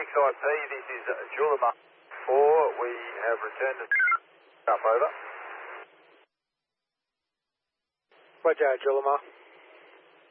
6IP, this is Julimar 4. We have returned to up over. Roger, Julimar.